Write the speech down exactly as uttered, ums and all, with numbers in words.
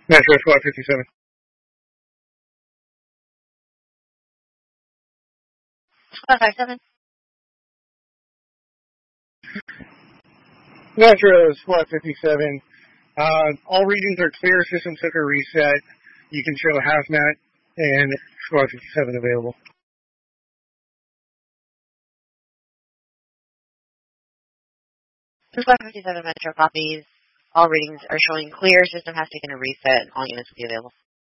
Metro Squad fifty-seven. Squad five seven. Metro Squad fifty-seven. Uh, all readings are clear. System took a reset. You can show Hazmat and Squad fifty-seven available. Squad fifty-seven Metro copies. All readings are showing clear. System has taken a reset. All units will be available.